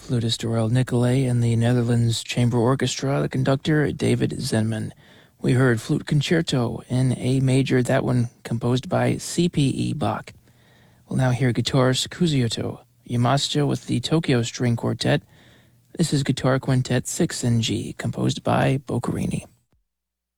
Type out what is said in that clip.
Flutist Doral Nicolay and the Netherlands Chamber Orchestra, the conductor David Zenman. We heard Flute Concerto in A major, that one composed by C.P.E. Bach. We'll now hear guitarist Kuzioto Yamashita with the Tokyo String Quartet. This is Guitar Quintet 6 in G, composed by Boccherini.